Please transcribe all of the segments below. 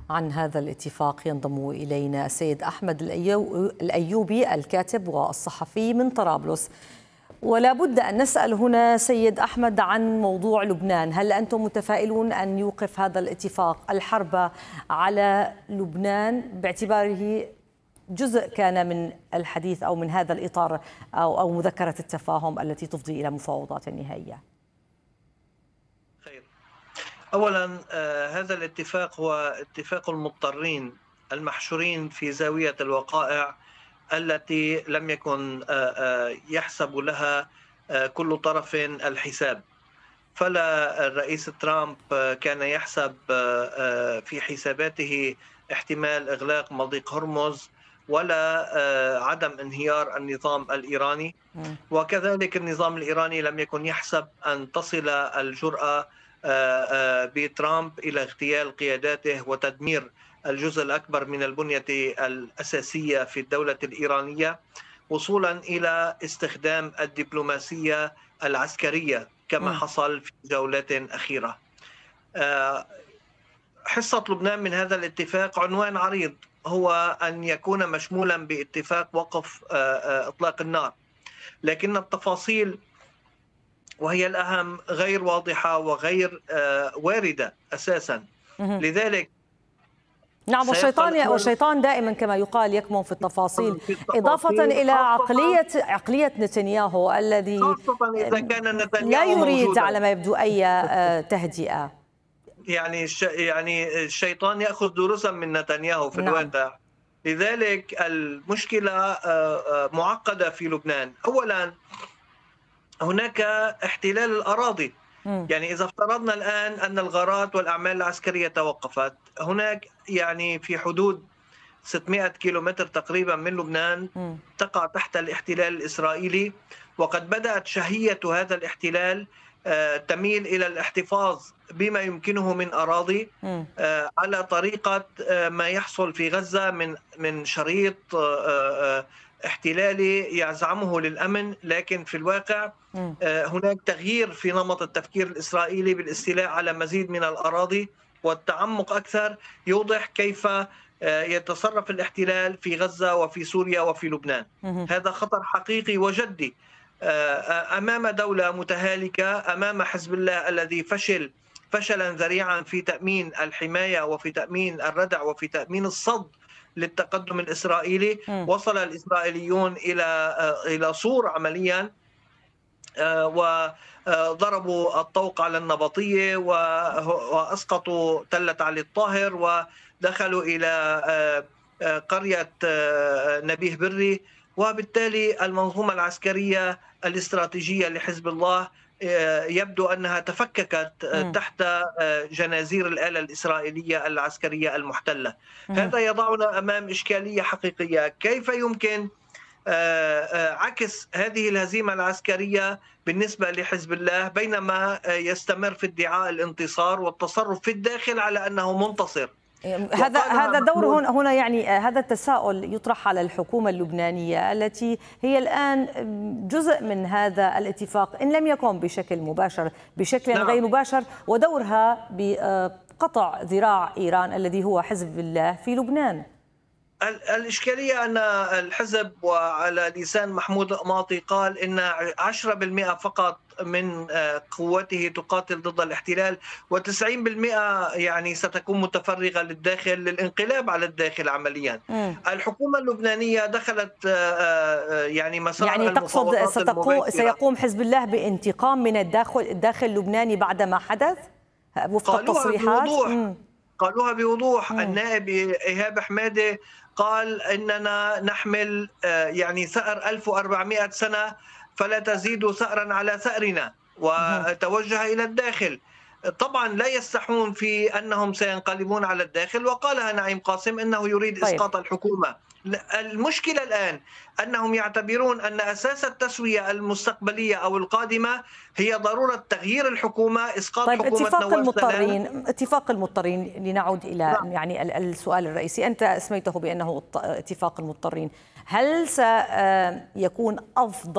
عن هذا الاتفاق ينضم إلينا السيد أحمد الأيوبي الكاتب والصحفي من طرابلس. ولا بد أن نسأل هنا سيد أحمد عن موضوع لبنان. هل أنتم متفائلون أن يوقف هذا الاتفاق الحرب على لبنان باعتباره جزء كان من الحديث أو من هذا الإطار أو مذكرة التفاهم التي تفضي إلى مفاوضات نهائية؟ خير. أولا هذا الاتفاق هو اتفاق المضطرين المحشورين في زاوية الوقائع التي لم يكن يحسب لها كل طرف الحساب. فلا الرئيس ترامب كان يحسب في حساباته احتمال إغلاق مضيق هرمز ولا عدم انهيار النظام الإيراني، وكذلك النظام الإيراني لم يكن يحسب أن تصل الجرأة بترامب إلى اغتيال قياداته وتدمير الجزء الأكبر من البنية الأساسية في الدولة الإيرانية، وصولا إلى استخدام الدبلوماسية العسكرية كما حصل في جولات أخيرة. حصة لبنان من هذا الاتفاق عنوان عريض، هو أن يكون مشمولا باتفاق وقف إطلاق النار، لكن التفاصيل وهي الأهم غير واضحة وغير واردة أساسا. لذلك نعم، والشيطان دائما كما يقال يكمن في التفاصيل، إضافة إلى عقلية نتنياهو الذي إذا كان نتنياهو لا يريد موجوداً على ما يبدو أي تهدئة. يعني الشيطان يأخذ دروسا من نتنياهو في الواقع. لذلك المشكلة معقدة في لبنان. أولا هناك احتلال الأراضي، يعني إذا افترضنا الآن أن الغارات والأعمال العسكرية توقفت، هناك يعني في حدود 600 كيلومتر تقريبا من لبنان تقع تحت الاحتلال الإسرائيلي، وقد بدأت شهية هذا الاحتلال تميل إلى الاحتفاظ بما يمكنه من أراضي على طريقة ما يحصل في غزة من شريط احتلالي يزعمه للأمن، لكن في الواقع هناك تغيير في نمط التفكير الإسرائيلي بالاستيلاء على مزيد من الأراضي، والتعمق أكثر يوضح كيف يتصرف الاحتلال في غزة وفي سوريا وفي لبنان. هذا خطر حقيقي وجدي أمام دولة متهالكة، أمام حزب الله الذي فشلا ذريعا في تأمين الحماية وفي تأمين الردع وفي تأمين الصد للتقدم الإسرائيلي. وصل الإسرائيليون إلى صور عمليا، وضربوا الطوق على النبطية وأسقطوا تلة علي الطاهر ودخلوا إلى قرية نبيه بري، وبالتالي المنظومة العسكرية الاستراتيجية لحزب الله يبدو أنها تفككت تحت جنازير الآلة الإسرائيلية العسكرية المحتلة. هذا يضعنا أمام إشكالية حقيقية، كيف يمكن عكس هذه الهزيمة العسكرية بالنسبة لحزب الله بينما يستمر في ادعاء الانتصار والتصرف في الداخل على أنه منتصر. هذا دور هنا يعني هذا التساؤل يطرح على الحكومة اللبنانية التي هي الآن جزء من هذا الاتفاق إن لم يكن بشكل مباشر بشكل غير مباشر، ودورها بقطع ذراع إيران الذي هو حزب الله في لبنان. الإشكالية أن الحزب وعلى لسان محمود قماطي قال إن 10% فقط من قوته تقاتل ضد الاحتلال، و90% يعني ستكون متفرغة للداخل للانقلاب على الداخل عمليا. الحكومة اللبنانية دخلت يعني مسار يعني تقصد سيقوم حزب الله بانتقام من الداخل اللبناني بعد ما حدث وفق التصريحات؟ قالوها بوضوح. النائب إيهاب حمادة قال إننا نحمل يعني ثأر 1400 سنة فلا تزيد ثأرا على ثأرنا، وتوجه إلى الداخل. طبعا لا يستحون في أنهم سينقلبون على الداخل، وقالها نعيم قاسم أنه يريد إسقاط الحكومة. المشكلة الآن أنهم يعتبرون أن أساس التسوية المستقبلية أو القادمة هي ضرورة تغيير الحكومة، إسقاط حكومة اتفاق المضطرين لنعود إلى يعني السؤال الرئيسي، أنت اسميته بأنه اتفاق المضطرين. هل سيكون أفضل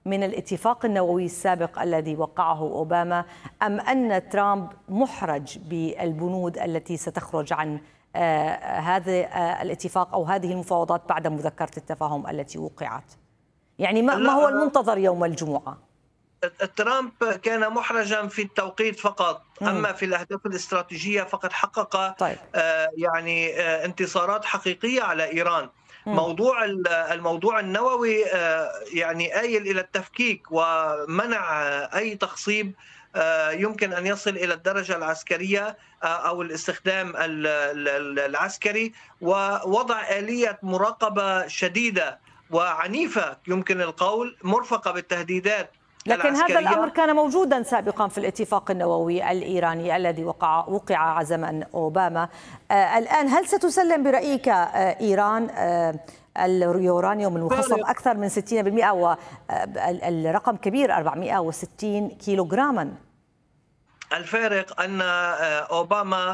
من الاتفاق النووي السابق الذي وقعه أوباما، أم أن ترامب محرج بالبنود التي ستخرج عن هذا الاتفاق أو هذه المفاوضات بعد مذكرة التفاهم التي وقعت؟ يعني ما هو المنتظر يوم الجمعة؟ ترامب كان محرجا في التوقيت فقط، أما في الأهداف الاستراتيجية فقد حقق طيب. يعني انتصارات حقيقية على إيران. الموضوع النووي يعني آيل إلى التفكيك ومنع أي تخصيب يمكن أن يصل إلى الدرجة العسكرية أو الاستخدام العسكري، ووضع آلية مراقبة شديدة وعنيفة يمكن القول مرفقة بالتهديدات. لكن هذا الأمر كان موجودا سابقا في الاتفاق النووي الإيراني الذي وقع على زمن أوباما. الآن هل ستسلم برأيك إيران اليورانيوم المخصب أكثر من 60%، والرقم كبير 460 كيلوغراما؟ الفارق أن أوباما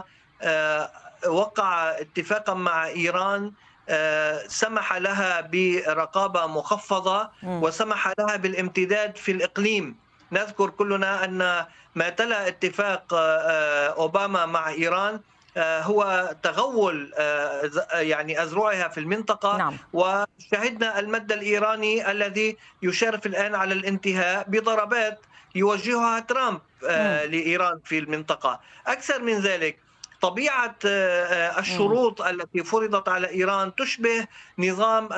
وقع اتفاقا مع إيران سمح لها برقابة مخفضة وسمح لها بالامتداد في الإقليم. نذكر كلنا أن ما تلا اتفاق أوباما مع إيران هو تغول يعني أذرعها في المنطقة. نعم. وشهدنا المد الإيراني الذي يشرف الآن على الانتهاء بضربات يوجهها ترامب لإيران في المنطقة. أكثر من ذلك، طبيعة الشروط التي فرضت على إيران تشبه نظام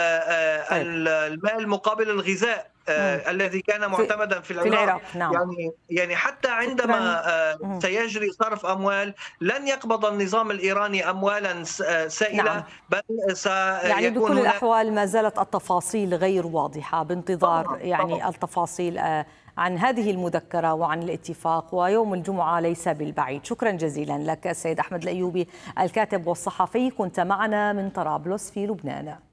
المال مقابل الغذاء الذي كان معتمدا في العراق. نعم. يعني حتى عندما سيجري صرف أموال لن يقبض النظام الإيراني أموالا سائلة. نعم. بل يعني بكل الأحوال ما زالت التفاصيل غير واضحة، بانتظار طبعا. يعني التفاصيل عن هذه المذكرة وعن الاتفاق، ويوم الجمعة ليس بالبعيد. شكرا جزيلا لك السيد أحمد الأيوبي الكاتب والصحفي، كنت معنا من طرابلس في لبنان.